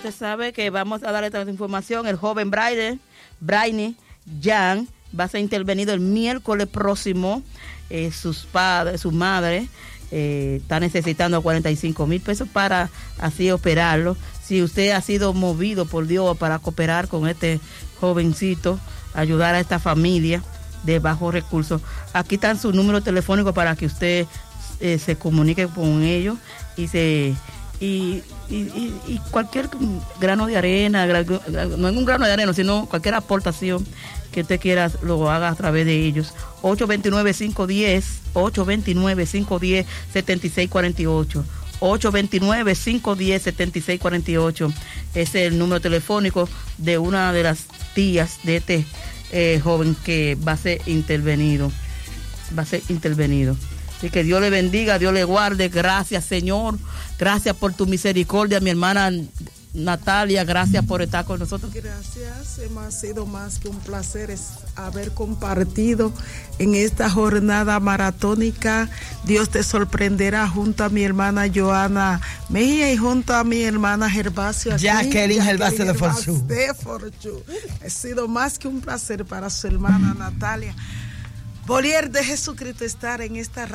usted sabe que vamos a darle toda esta información. El joven Brainy Jan va a ser intervenido el miércoles próximo. Su madre está necesitando 45,000 pesos para así operarlo. Si usted ha sido movido por Dios para cooperar con este jovencito, ayudar a esta familia de bajos recursos, aquí están sus números telefónicos para que usted se comunique con ellos y cualquier grano de arena, no es un grano de arena, sino cualquier aportación que usted quiera, lo haga a través de ellos. 829-510-7648. 829-510-7648 es el número telefónico de una de las tías de este joven que va a ser intervenido. Así que Dios le bendiga, Dios le guarde. Gracias, Señor. Gracias por tu misericordia, mi hermana Natalia. Gracias por estar con nosotros. Gracias. Ha sido más que un placer haber compartido en esta jornada maratónica. Dios te sorprenderá junto a mi hermana Joana Mejía y junto a mi hermana Gervasio. Jacqueline Gervasio de Forchú. Ha sido más que un placer para su hermana Natalia. Bolier de Jesucristo estar en esta